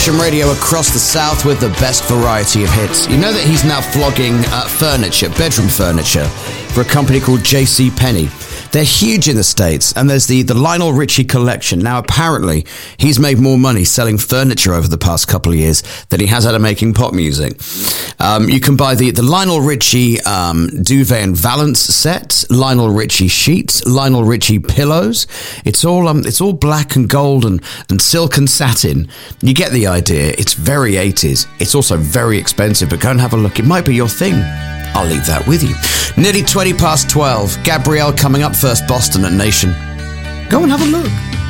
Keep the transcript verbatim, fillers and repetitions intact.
Nation Radio across the South with the best variety of hits. You know that he's now flogging uh, furniture, bedroom furniture, for a company called J C Penney. They're huge in the States, and there's the, the Lionel Richie collection. Now, apparently, he's made more money selling furniture over the past couple of years than he has out of making pop music. Um, you can buy the, the Lionel Richie um, duvet and valance set, Lionel Richie sheets, Lionel Richie pillows. It's all um, it's all black and gold and, and silk and satin. You get the idea. It's very eighties. It's also very expensive, but go and have a look. It might be your thing. I'll leave that with you. Nearly twenty past twelve. Gabrielle coming up first, Boston at Nation. Go and have a look.